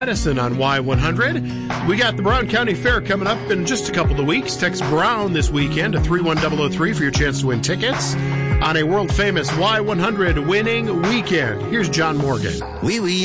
Edison on Y100. We got the Brown County Fair coming up in just a couple of weeks. Text Brown this weekend to 31003 for your chance to win tickets on a world-famous Y100 winning weekend. Here's John Morgan. Oui, oui.